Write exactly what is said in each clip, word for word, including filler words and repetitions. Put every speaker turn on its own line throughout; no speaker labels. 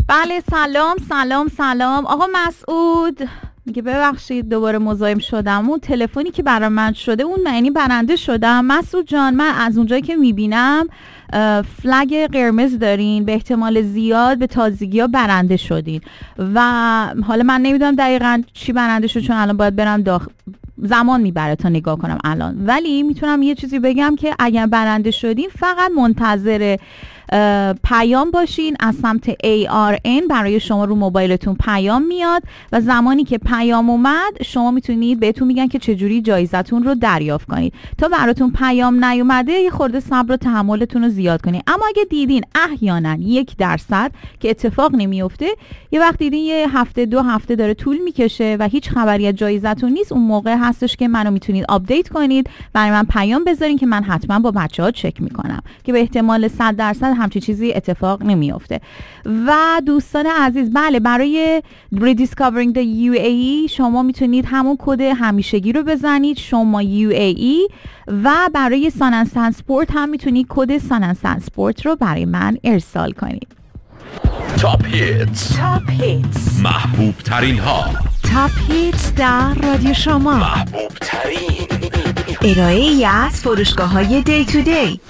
بله سلام سلام سلام آقا مسعود. میگه ببخشید دوباره مزاحم شدم، اون تلفنی که برای من شده اون معنی برنده شدم. مسعود جان، من از اونجایی که میبینم فلگ قرمز دارین، به احتمال زیاد به تازگی ها برنده شدین و حالا من نمیدونم دقیقاً چی برنده شد چون الان باید برم داخل، زمان میبره تا نگاه کنم الان، ولی میتونم یه چیزی بگم که اگر برنده شدین فقط منتظر پیام باشین از سمت ای آر ان. برای شما رو موبایلتون پیام میاد و زمانی که پیام اومد شما میتونید، بهتون میگن که چجوری جایزتون رو دریافت کنید. تا براتون پیام نیومده یه خورده صبر و تحملتون رو زیاد کنید، اما اگه دیدین احیانا یک درصد که اتفاق نمیفته، یه وقت دیدین یه هفته دو هفته داره طول میکشه و هیچ خبری از جایزتون نیست، اون موقع هستش که منو میتونید آپدیت کنید، برای من پیام بذارین که من حتما با بچه‌ها چک میکنم که به احتمال صد درصد همچین چیزی اتفاق نمیفته. و دوستان عزیز، بله برای Rediscovering the یو ای ای شما میتونید همون کد همیشگی رو بزنید، شما یو ای ای، و برای ساننسن سپورت هم میتونید کد ساننسن سپورت رو برای من ارسال کنید.
تاپ هیتس،
تاپ هیتس،
محبوب ترین ها،
تاپ هیتس در رادیو شما،
محبوب ترین
ارائه ای از فروشگاه های دی تو دی.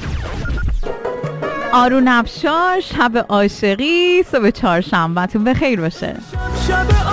آرون افشار، شب عاشقی، صبح چهارشنبه‌تون بخیر باشه.
شب